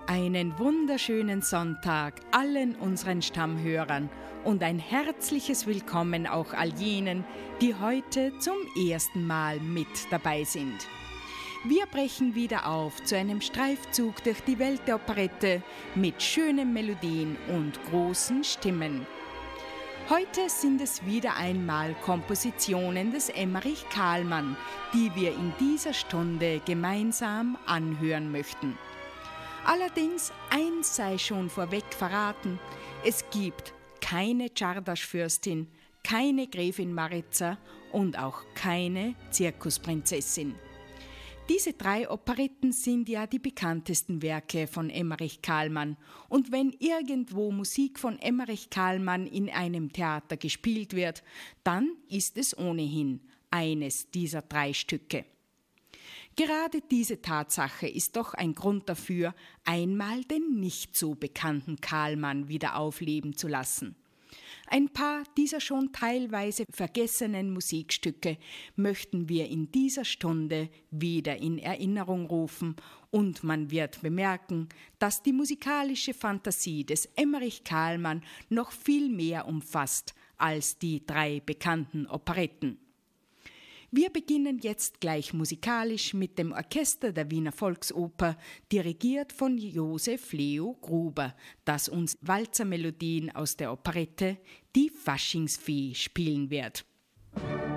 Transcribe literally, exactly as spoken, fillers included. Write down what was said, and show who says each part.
Speaker 1: Einen wunderschönen Sonntag allen unseren Stammhörern und ein herzliches Willkommen auch all jenen, die heute zum ersten Mal mit dabei sind. Wir brechen wieder auf zu einem Streifzug durch die Welt der Operette mit schönen Melodien und großen Stimmen. Heute sind es wieder einmal Kompositionen des Emmerich Kahlmann, die wir in dieser Stunde gemeinsam anhören möchten. Allerdings, eins sei schon vorweg verraten, es gibt keine Czardas-Fürstin, keine Gräfin Maritza und auch keine Zirkusprinzessin. Diese drei Operetten sind ja die bekanntesten Werke von Emmerich Kahlmann. Und wenn irgendwo Musik von Emmerich Kahlmann in einem Theater gespielt wird, dann ist es ohnehin eines dieser drei Stücke. Gerade diese Tatsache ist doch ein Grund dafür, einmal den nicht so bekannten Kahlmann wieder aufleben zu lassen. Ein paar dieser schon teilweise vergessenen Musikstücke möchten wir in dieser Stunde wieder in Erinnerung rufen und man wird bemerken, dass die musikalische Fantasie des Emmerich Kahlmann noch viel mehr umfasst als die drei bekannten Operetten. Wir beginnen jetzt gleich musikalisch mit dem Orchester der Wiener Volksoper, dirigiert von Josef Leo Gruber, das uns Walzermelodien aus der Operette Die Faschingsfee spielen wird.